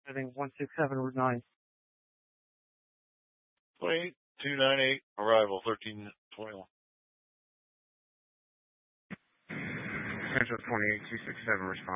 I think 167 Route 9. 28298, arrival 1321. Central 28267, respond.